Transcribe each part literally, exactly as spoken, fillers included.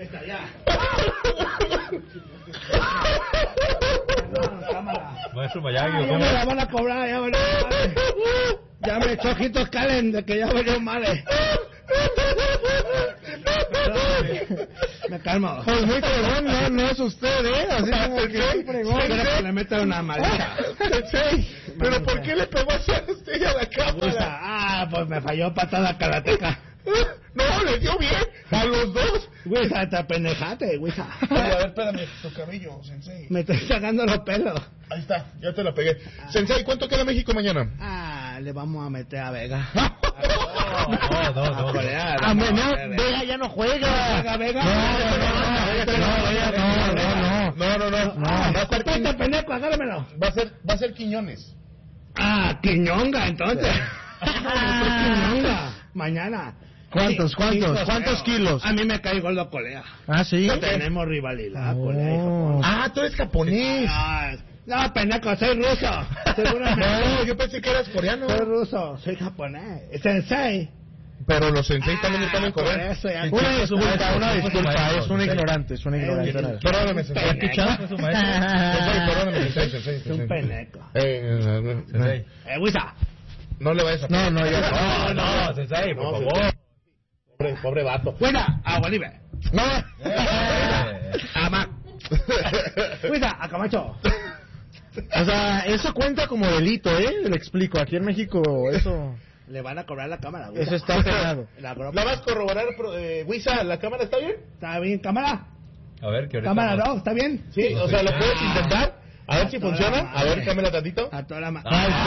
Está ya. Maestro Miyagi, ah, ya me la van a cobrar, ya me Ya me echó ojitos calen de que ya me dio males. Me calmo. Pues muy fregón, no, no es usted, ¿eh? Así como que muy fregón. Quiero que le meta una maleta. Pero ¿por qué le pegó así a usted a la cámara? Ah, pues me falló patada karateca. No, le dio bien a los dos. Wisa, te apendejate, Wisa. A ver, espérame, tu cabello, Sensei. Me estoy sacando los pelos. Ahí está, ya te la pegué. Sensei, ¿cuánto queda México mañana? Ah, le vamos a meter a Vega. No, no, no. A no, Vega ya no juega. Vega, Vega. No, no, no. No, no, no. Va a ser Quiñones. Pendejo, agárramelo. Va a ser, va a ser Quiñones. Ah, Quiñonga, entonces. Quiñonga. Mañana. ¿Cuántos, cuántos, cuántos kilos? A mí me cae gordo Colea. Ah, sí. Tenemos rivalidad, oh. Colea y Japón. Ah, tú eres japonés. Ah, no, pendejo, soy ruso. Seguramente. No, yo pensé que eras coreano. Soy ruso, soy japonés. Sensei. Pero los sensei ah, también están en Corea. Una disculpa, una disculpa, es un ignorante, es un ignorante. Perdóname, sensei. ¿Escuchaste su maestro? Perdóname, sensei, sensei. Es un peneco. Eh, Sensei. Eh, Wisa. No le vayas a... No, no, ya. No, no, Sensei, por favor. Pobre, pobre vato. Buena, a Bolívar. No. A Mac. Wisa, a Camacho. O sea, eso cuenta como delito, ¿eh? Le explico, aquí en México eso... Le van a cobrar la cámara, Wisa. Eso está pegado. La, ¿La vas a corroborar, eh, Wisa? ¿La cámara está bien? ¿Está bien, cámara? A ver, ¿qué ahorita? Cámara, ¿no? ¿Está bien? Sí, o sea, ¿lo puedes intentar? A ver si funciona. A ver, cámara tantito. A toda la...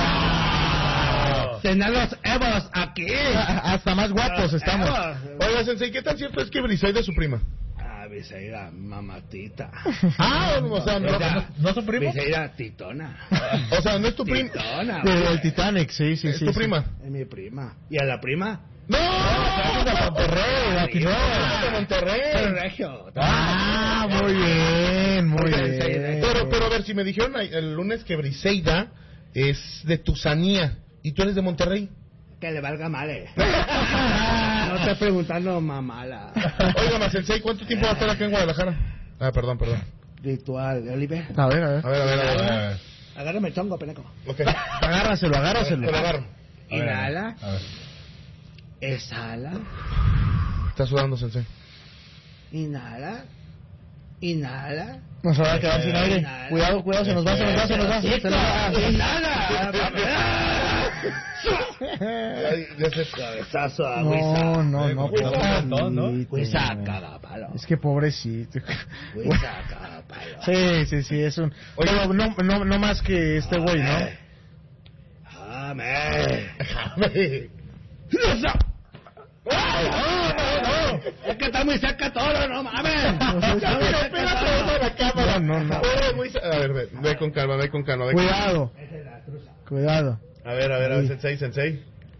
¡Ah! Tener los Evos aquí. Hasta más guapos Los estamos. Evos. Oiga, Sensei, ¿qué tan cierto es que Briseida es su prima? Ah, Briseida, mamatita. Ah, o sea, no, ¿No, ¿no son primos? Briseida, titona. O sea, no es tu prima. Titona. Pero el Titanic, sí, sí, ¿Es sí. tu sí. prima? Es mi prima. ¿Y a la prima? ¡No! ¡Es de Monterrey! ¡Aquí no! ¡Es de Monterrey! Regio. Ah, muy bien, muy bien. Pero, pero a ver, si me dijeron el lunes que Briseida es de Tusanía y tú eres de Monterrey. Que le valga madre. No estoy preguntando mamala. Oiga, Sensei, ¿cuánto tiempo va a estar acá en Guadalajara? Ah, perdón, perdón. Ritual, Oliver. A ver, a ver. A ver, a ver, a ver. A ver. Agárrame el chongo, peneco. Ok. Agárraselo, agárraselo. Lo agarro. Inhala. A ver. Exhala. Está sudando, Sensei. Inhala. Inhala. Nos va a quedar sin aire. Inhala. Cuidado, cuidado, se nos va, se nos va, se nos va. Se nos va. Inhala. Ya se... Cabezazo a No, no, no. Pobrecito, ¿no? Huiza, cagapalo. Es que pobrecito. Huiza, cagapalo. Sí, sí, sí, es un... Oye, no, no, no más que este güey, ¿no? Amén. Amén. ¡No, no, no! Es que está muy cerca todo, no mames. No, no, no. A ver, ve, ve con calma, ve con calma. Ve Cuidado. Con... Cuidado. A ver, a ver, a ver, Sensei, Sensei.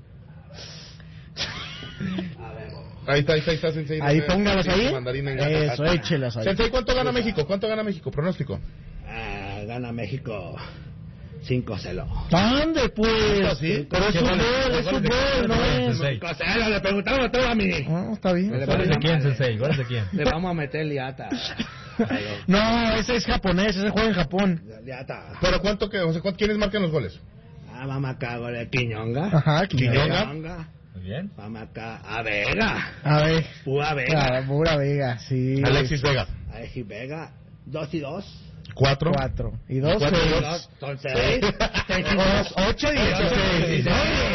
Ahí está, ahí está, ahí está, Sensei. Ahí, póngalos ahí. Eso, échelas ahí. Sensei, ¿cuánto gana México? ¿Cuánto gana México? Pronóstico. Ah, gana México cinco cero. ¿Dónde, pues? ¿Sí? Pero es fútbol, es fútbol, no es... cinco cero, le preguntamos todo a mí. Ah, está bien. ¿Goles de quién, Sensei? ¿Goles de quién? Le vamos a meter liata. No, ese es japonés, ese juega en Japón. Liata. ¿Pero cuánto que, o sea, ¿quiénes marcan los goles? Ah, vamos acá, gol de Quiñonga. Ajá, Quiñonga. Muy bien. Vamos acá, a Vega. A ver. Pura Vega. Ah, pura Vega, sí. Alexis Vega. Alexis Vega. Dos y dos. Cuatro. Cuatro. Y dos. Cuatro seis. y dos. Son seis. Seis y dos. Ocho y dieciséis.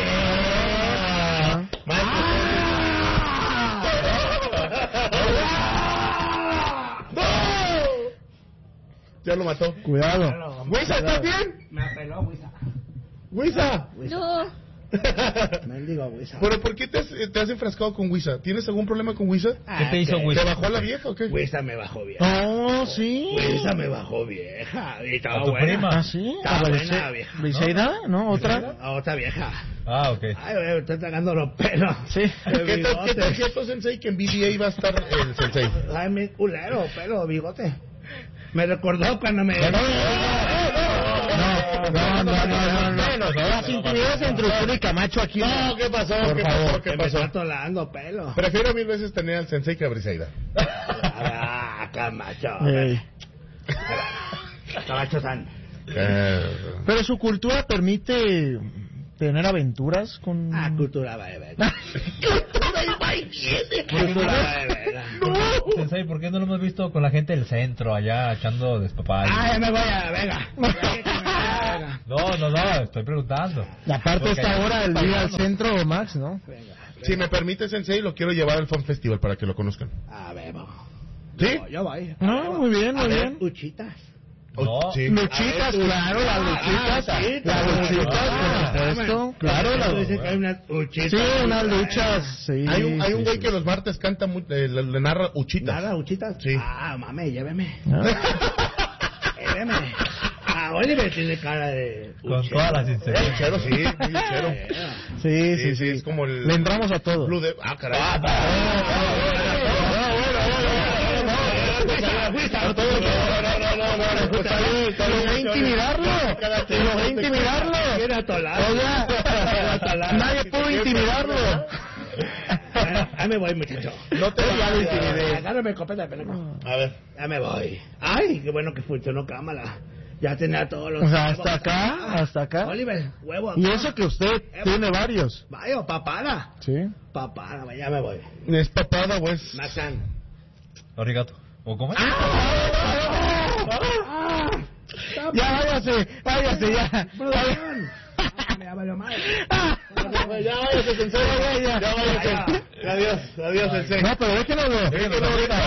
Ya lo mató. Cuidado. Wisa, ¿estás bien? Me apeló, Wisa. Wisa. No. Mendigo Wisa. ¿Pero por qué te has, te has enfrascado con Wisa? ¿Tienes algún problema con Wisa? ¿Qué te hizo Wisa? ¿Te bajó la vieja o qué? Wisa me bajó vieja. Oh, sí. Wisa me bajó vieja. Y estaba ¿A tu buena. prima? ¿Ah, sí? Estaba ¿A buena, vieja. ¿Briseida? ¿No? ¿Otra? A otra vieja. Ah, ok. Ay, güey, me estoy tragando los pelos. Sí. El ¿Qué tal, bigote. ¿Qué tal cierto, Sensei, que en B D A iba a estar el Sensei? Ay, mi culero, pelo, bigote. Me recordó cuando me... No, no, no, no, no, no, no, Las intimidades entre usted y Camacho aquí. No, ¿qué pasó? Por ¿Qué favor. pasó? ¿Qué Que me está pasó? atolando pelo. Prefiero mil veces tener al sensei que a Briseida. Ah, Camacho. Ey. Camacho-san. Eh, Pero su cultura permite tener aventuras con... Ah, cultura va de verga. cultura y va y viene. Cultura va de verga. Sensei, ¿por qué no lo hemos visto con la gente del centro, allá echando despapalle? Ah, ya me voy a la Vega. No, no, no, estoy preguntando. Y aparte Porque esta allá- hora del día al centro, Max, ¿no? Venga. si me permite, sensei, lo quiero llevar al Fun Festival para que lo conozcan. A ver, vamos. ¿Sí? Yo, yo voy. No, muy bien, A muy ver, bien. Uchitas. No. Sí. Luchitas, claro, las luchitas. Ah, sí, Las luchitas, ah, por supuesto. Claro, Tú las... dices que hay unas uchitas. Sí, unas luchas, sí. Hay un, hay un sí, güey sí. que los martes canta, mu- eh, le, le narra Uchitas. ¿Nada, uchitas? Sí. Ah, mame, lléveme. Ah. Lléveme. Ah, Oliver tiene cara de... Con uchero. todas las Muy sinceridades. chero, sí, muy chero. Sí, sí, Sí, sí. es como el... Le entramos a todo. Blue de... Ah, caray. Logré intimidarlo. Logré intimidarlo. Quiere atolar. Oiga, Quiere atolar. nadie pudo intimidarlo. Ah, Ahí me voy, muchacho. No te Ya lo vayas. intimidé. Agárrame copeta, peleco. A ver. Ya me voy. Ay, qué bueno que funcionó cámara. Ya tenía todos los... O sea, huevos. hasta acá, hasta acá. Oliver, huevo acá. Y eso que usted tiene varios. Vaya, papada. Sí. Papada, ya me voy. ¿Es papada o es...? Maxan. Arigato. ¿O cómo es? Ya váyase, váyase ya. Producción. Me valió madre. Ya váyase, sensei. Ya, ya. Ya váyase. Adiós, adiós, sensei. No, pero déjenlo. Déjenlo ahorita.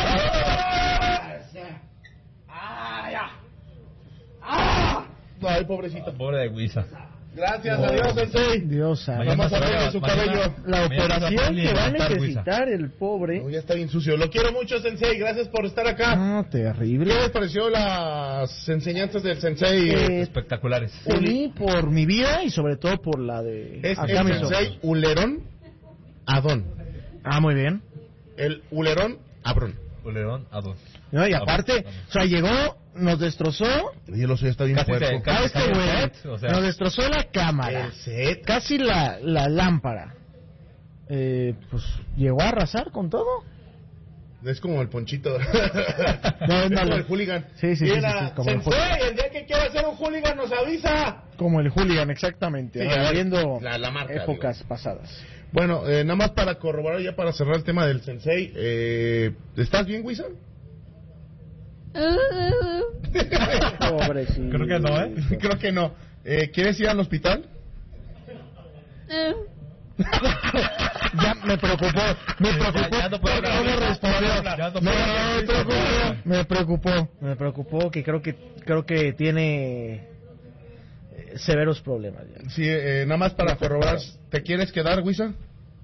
Ah, ya. Ah. Ay, pobrecito. Pobre de Guisa. Gracias, adiós, sensei. Dios santo. Mañana Vamos a se va- verle su mañana- cabello. La mañana operación se que va a levantar, Guisa. necesitar el pobre. No, ya está bien sucio. Lo quiero mucho, sensei. Gracias por estar acá. No, terrible. ¿Qué les pareció las enseñanzas del sensei? Eh, Espectaculares. Feliz por mi vida y sobre todo por la de Es acá el mis sensei ojos. Ulerón Adón. Ah, muy bien. El Ulerón Abrón. León a dos. No, y aparte, o sea, llegó, nos destrozó. Yo lo sé, está bien Casi puerco. te- A casi este cae el güey, set, o sea. nos destrozó la cámara. El set. Casi la, la lámpara. Eh, pues llegó a arrasar con todo. Es como el ponchito. No, es no, como no. el hooligan. Sí, sí, sí, Mira, sí, sí, como el sensei, el día que quiera hacer un hooligan nos avisa. Como el hooligan, exactamente. Sí, ¿no? a ver, Viendo la- la marca, épocas pasadas. Bueno, eh, nada más para corroborar ya para cerrar el tema del sensei. Eh, ¿Estás bien, Wisa? Pobrecito. Creo que no, ¿eh? Creo que no. Eh, ¿Quieres ir al hospital? Ya me preocupó, me preocupó. Ya- ya no puedo hablar, ¿Cómo ya no respondió? puedo hablar, ya no No, puedo no, hablar. me preocupó, me preocupó, me preocupó que creo que creo que tiene eh, severos problemas ya. Sí, eh, nada más para corroborar. ¿Te quieres quedar, Wisa?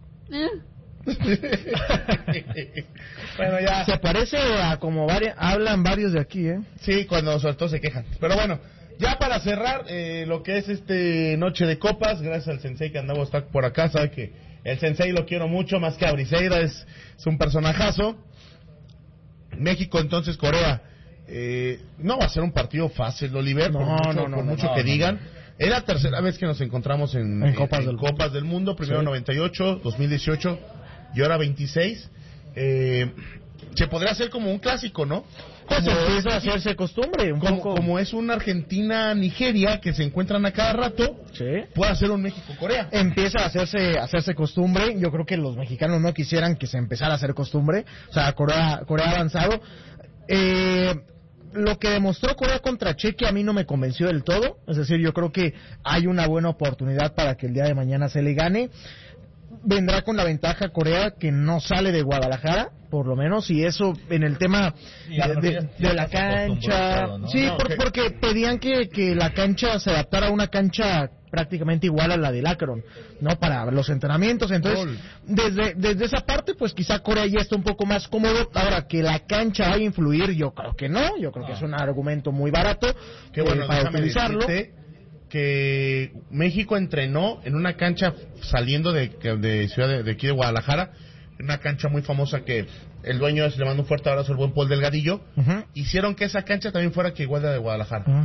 Bueno, ya. Se parece a como varias, hablan varios de aquí, ¿eh? Sí, cuando sobre todo se quejan. Pero bueno, ya para cerrar eh, lo que es este Noche de Copas, gracias al sensei que andamos está por acá, sabe que el sensei lo quiero mucho, más que a Briseida, es, es un personajazo. México, entonces, Corea. Eh, no va a ser un partido fácil, Oliver, No, por mucho, no, no, por no, mucho no, que no, digan. no. Es la tercera vez que nos encontramos en, En Copas del Copas del Mundo, primero Sí. noventa y ocho, dos mil dieciocho y ahora veintiséis. Eh, se podría hacer como un clásico, ¿no? Pues Como- empieza a hacerse costumbre, un como, poco. como es una Argentina-Nigeria que se encuentran a cada rato, Sí. puede hacer un México-Corea. Empieza a hacerse, a hacerse costumbre. Yo creo que los mexicanos no quisieran que se empezara a hacer costumbre. O sea, Corea, Corea ha avanzado. Eh, lo que demostró Corea contra Chequia a mí no me convenció del todo. Es decir, yo creo que hay una buena oportunidad para que el día de mañana se le gane. Vendrá con la ventaja Corea que no sale de Guadalajara, por lo menos, y eso en el tema Y a de, lo de- mejor de ya- ya la se acostumbró cancha. todo, ¿no? Sí, No, por- que- porque pedían que, que la cancha se adaptara a una cancha prácticamente igual a la del Akron, ¿no? Para los entrenamientos. Entonces, Gol. desde, desde esa parte, pues quizá Corea ya está un poco más cómodo. Ahora, que la cancha va a influir, yo creo que no. Yo creo que es un argumento muy barato Qué eh, bueno, para déjame utilizarlo. decirte que México entrenó en una cancha saliendo de, de ciudad de, de aquí de Guadalajara, una cancha muy famosa que el dueño es, le mando un fuerte abrazo al buen Paul Delgadillo. Ujú. Hicieron que esa cancha también fuera que igual la de Guadalajara. Ah.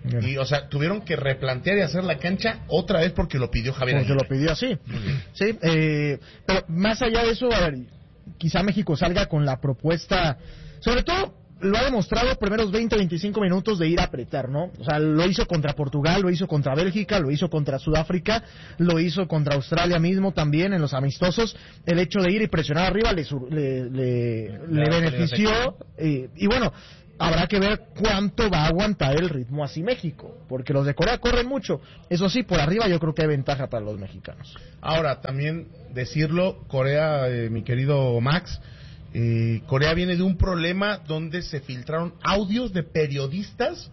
Y, o sea, tuvieron que replantear y hacer la cancha otra vez porque lo pidió Javier Porque Aguirre. lo pidió así. Sí, eh, pero más allá de eso, a ver, quizá México salga con la propuesta, sobre todo lo ha demostrado primeros veinte, veinticinco minutos de ir a apretar, ¿no? O sea, lo hizo contra Portugal, lo hizo contra Bélgica, lo hizo contra Sudáfrica, lo hizo contra Australia mismo también en los amistosos. El hecho de ir y presionar arriba le, le, le, le benefició. Eh, y bueno, habrá que ver cuánto va a aguantar el ritmo así México, porque los de Corea corren mucho. Eso sí, por arriba yo creo que hay ventaja para los mexicanos. Ahora, también decirlo, Corea, eh, mi querido Max, eh, Corea viene de un problema donde se filtraron audios de periodistas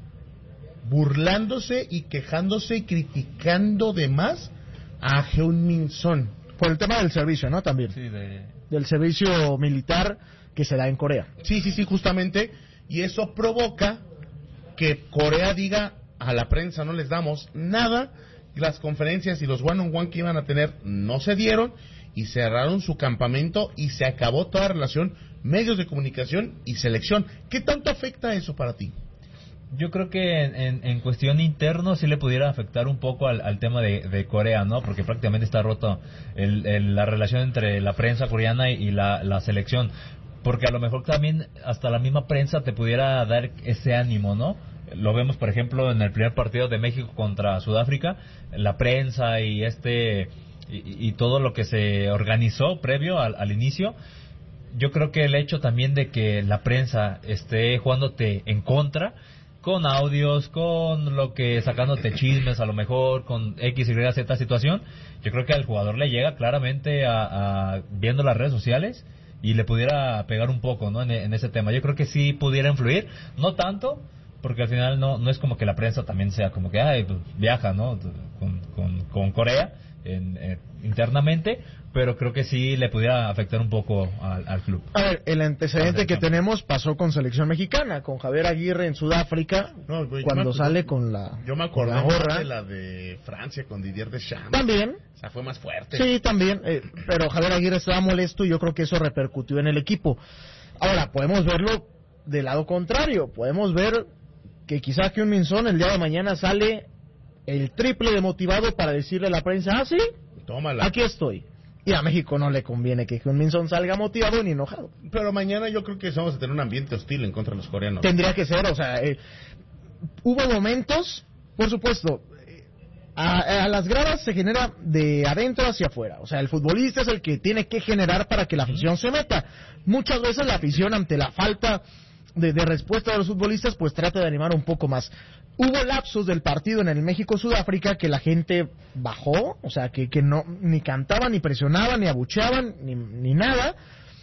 burlándose y quejándose y criticando de más a Heung-min Son. Por el tema del servicio, ¿no? También. Sí, de... Del servicio militar que se da en Corea. Sí, sí, sí, justamente. Y eso provoca que Corea diga a la prensa no les damos nada. Las conferencias y los one-on-one que iban a tener no se dieron y cerraron su campamento y se acabó toda relación, medios de comunicación y selección. ¿Qué tanto afecta eso para ti? Yo creo que en, en, en cuestión interno sí le pudiera afectar un poco al, al tema de, de Corea, ¿no? Porque prácticamente está roto el, el, la relación entre la prensa coreana y, y la, la selección. Porque a lo mejor también hasta la misma prensa te pudiera dar ese ánimo, ¿no? Lo vemos, por ejemplo, en el primer partido de México contra Sudáfrica, la prensa y este y, y todo lo que se organizó previo al, al inicio. Yo creo que el hecho también de que la prensa esté jugándote en contra, con audios, con lo que sacándote chismes a lo mejor, con X, Y, Z situación, yo creo que al jugador le llega claramente a, a viendo las redes sociales y le pudiera pegar un poco, ¿no? En, en ese tema. Yo creo que sí pudiera influir, no tanto, porque al final no no es como que la prensa también sea como que ay, pues, viaja, ¿no? Con, con, con Corea en, eh, internamente, pero creo que sí le pudiera afectar un poco al, al club. A ver, el antecedente que tenemos pasó con selección mexicana, con Javier Aguirre en Sudáfrica, No, güey, cuando yo me- sale con la, Yo me con acordé la gorra. de la de Francia con Didier Deschamps. También, O sea, fue más fuerte. sí, también, eh, pero Javier Aguirre estaba molesto y yo creo que eso repercutió en el equipo. Ahora, podemos verlo del lado contrario, podemos ver que quizá Heung-min Son el día de mañana sale el triple de motivado para decirle a la prensa, ah, sí, Tómala. aquí estoy. Y a México no le conviene que Heung-min Son salga motivado ni enojado. Pero mañana yo creo que vamos a tener un ambiente hostil en contra de los coreanos. Tendría que ser, o sea, eh, hubo momentos, por supuesto, eh, a, a las gradas se genera de adentro hacia afuera, o sea, el futbolista es el que tiene que generar para que la afición se meta. Muchas veces la afición ante la falta de, de respuesta de los futbolistas, pues trata de animar un poco más. Hubo lapsos del partido en el México-Sudáfrica que la gente bajó, o sea, que, que no ni cantaban, ni presionaban, ni abucheaban, ni, ni nada.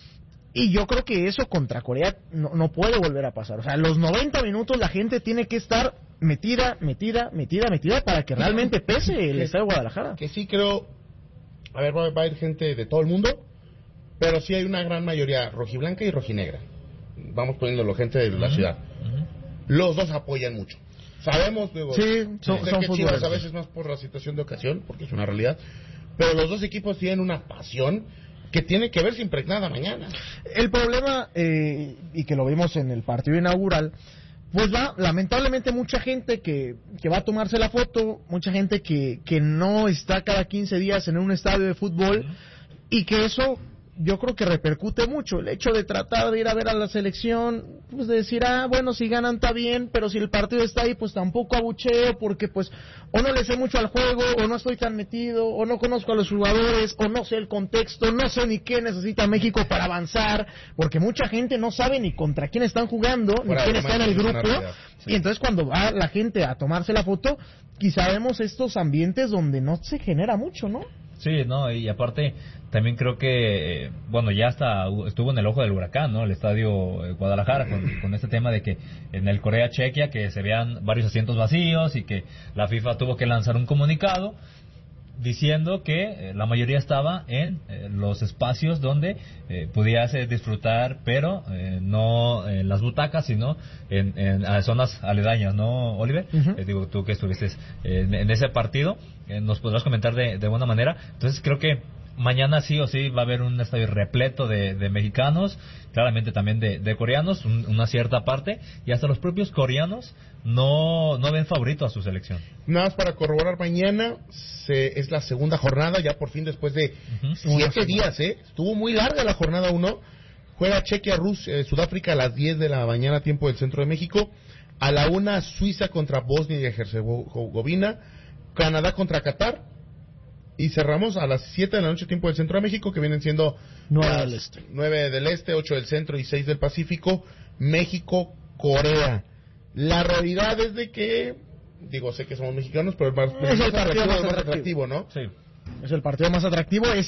Y yo creo que eso contra Corea no, no puede volver a pasar. O sea, los noventa minutos la gente tiene que estar metida, metida, metida, metida para que realmente pese el Estadio de Guadalajara. Que sí creo, a ver, va va a ir gente de todo el mundo, pero sí hay una gran mayoría rojiblanca y rojinegra. Vamos poniéndolo gente de la ciudad. Los dos apoyan mucho. Sabemos, digo, Sí, sé son- son que Chivas futboleros. a veces más por la situación de ocasión, porque es una realidad, pero los dos equipos tienen una pasión que tiene que verse impregnada mañana. El problema, eh, y que lo vimos en el partido inaugural, pues va, lamentablemente mucha gente que, que va a tomarse la foto, mucha gente que, que no está cada quince días en un estadio de fútbol, y que eso yo creo que repercute mucho. El hecho de tratar de ir a ver a la selección, pues de decir, ah, bueno, si ganan está bien, pero si el partido está ahí, pues tampoco abucheo, porque pues o no le sé mucho al juego, o no estoy tan metido, o no conozco a los jugadores, o no sé el contexto, no sé ni qué necesita México para avanzar, porque mucha gente no sabe ni contra quién están jugando, ni Fuera de quién está en broma, el es una grupo, realidad, sí. y entonces cuando va la gente a tomarse la foto, quizá vemos estos ambientes donde no se genera mucho, ¿no? Sí, no, y aparte también creo que, eh, bueno, ya hasta estuvo en el ojo del huracán, ¿no? El estadio eh, Guadalajara con, con este tema de que en el Corea-Chequia que se vean varios asientos vacíos y que la FIFA tuvo que lanzar un comunicado diciendo que eh, la mayoría estaba en eh, los espacios donde eh, pudiese disfrutar, pero eh, no en las butacas, sino en, en a zonas aledañas, ¿no, Oliver? Ujú. Eh, digo, tú que estuviste eh, en, en ese partido, eh, nos podrás comentar de, de buena manera. Entonces creo que mañana sí o sí va a haber un estadio repleto de, de mexicanos, claramente también de, de coreanos, un, una cierta parte, y hasta los propios coreanos no, no ven favorito a su selección. Nada más para corroborar, mañana se, es la segunda jornada, ya por fin después de Uh-huh. siete días, ¿eh? Estuvo muy larga la jornada uno. Juega Chequia, Rus, eh, Sudáfrica a las diez de la mañana, tiempo del centro de México. A la una, Suiza contra Bosnia y Herzegovina. Canadá contra Qatar. Y cerramos a las siete de la noche, tiempo del centro de México, que vienen siendo nueve del este. nueve del este, ocho del centro y seis del Pacífico. México, Corea. La realidad es de que, digo, sé que somos mexicanos, pero el, más, Es el partido atractivo, más más atractivo. atractivo, ¿no? Sí. Es el partido más atractivo. Es